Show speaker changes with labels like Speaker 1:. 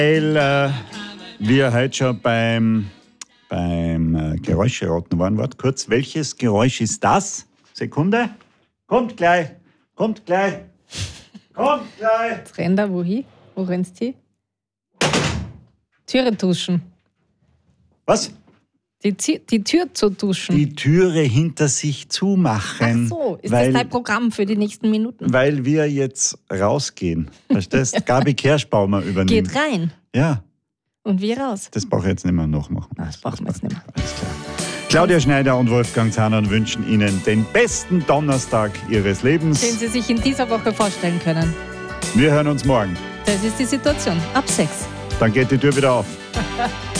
Speaker 1: Weil wir heute schon beim Geräuscheraten waren. Warte kurz, welches Geräusch ist das? Sekunde. Kommt gleich.
Speaker 2: Jetzt rennt er wohin? Wo rennst du hin? Türe duschen.
Speaker 1: Was?
Speaker 2: Die Tür zu duschen.
Speaker 1: Die Türe hinter sich zumachen.
Speaker 2: Ach so, ist das dein Programm für die nächsten Minuten?
Speaker 1: Weil wir jetzt rausgehen. Verstehst? Gabi Kerschbaumer übernimmt.
Speaker 2: Geht rein.
Speaker 1: Ja.
Speaker 2: Und wir raus.
Speaker 1: Das brauche ich jetzt nicht mehr nachmachen.
Speaker 2: Das brauchen wir jetzt nicht mehr.
Speaker 1: Alles klar. Claudia Schneider und Wolfgang Zahner wünschen Ihnen den besten Donnerstag Ihres Lebens.
Speaker 2: Den Sie sich in dieser Woche vorstellen können.
Speaker 1: Wir hören uns morgen.
Speaker 2: Das ist die Situation. Ab 6.
Speaker 1: Dann geht die Tür wieder auf.